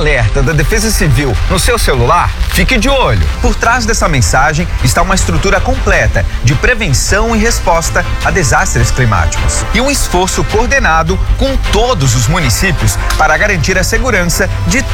alerta da Defesa Civil no seu celular? Fique de olho. Por trás dessa mensagem está uma estrutura completa de prevenção e resposta a desastres climáticos e um esforço coordenado com todos os municípios para garantir a segurança de